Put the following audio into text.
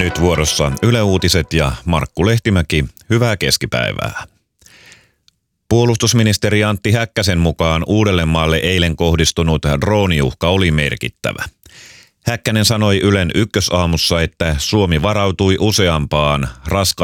Nyt vuorossa Yle Uutiset ja Markku Lehtimäki. Hyvää keskipäivää. Puolustusministeri Antti Häkkäsen mukaan Uudellemaalle eilen kohdistunut drooniuhka oli merkittävä. Häkkänen sanoi Ylen Ykkösaamussa, että Suomi varautui useampaan raskaaseen